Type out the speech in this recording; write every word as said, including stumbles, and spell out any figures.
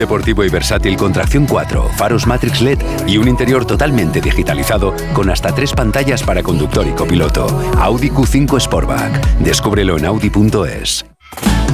Deportivo y versátil con tracción cuatro, faros Matrix L E D y un interior totalmente digitalizado con hasta tres pantallas para conductor y copiloto. Audi Q cinco Sportback. Descúbrelo en audi punto es.